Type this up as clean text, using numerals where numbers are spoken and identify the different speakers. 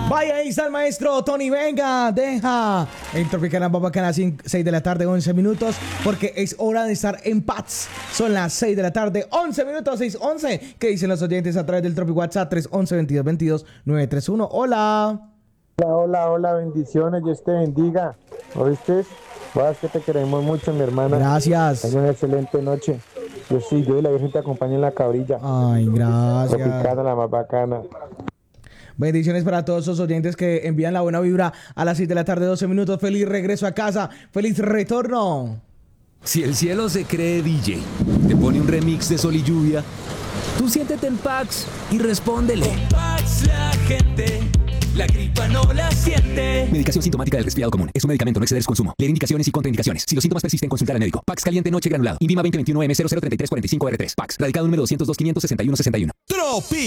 Speaker 1: Vaya, ahí está el maestro Tony. Venga, deja en Tropicana Bacana 6 de la tarde, 11 minutos, porque es hora de estar en paz. Son las 6 de la tarde, 11 minutos, 6:11. ¿Qué dicen los oyentes a través del Tropic WhatsApp 311-2222-931? Hola.
Speaker 2: Hola, bendiciones, Dios te bendiga. ¿Oíste? Vas, que te queremos mucho, mi hermana.
Speaker 1: Gracias.
Speaker 2: Tenga una excelente noche. Dios y la Virgen te acompaña en la cabrilla.
Speaker 1: Ay, gracias.
Speaker 2: Tropicana, la más bacana.
Speaker 1: Bendiciones para todos esos oyentes que envían la buena vibra a las 6 de la tarde, 12 minutos. Feliz regreso a casa. Feliz retorno.
Speaker 3: Si el cielo se cree DJ, te pone un remix de Sol y Lluvia, tú siéntete en Pax y respóndele.
Speaker 4: Con Pax la gente, la gripa no la siente.
Speaker 3: Medicación sintomática del resfriado común. Es un medicamento, no exceder su consumo. Leer indicaciones y contraindicaciones. Si los síntomas persisten, consultar al médico. Pax caliente noche granulado. INVIMA 2021 M003345R3. Pax. Radicado número 202 561 61.
Speaker 4: Tropi.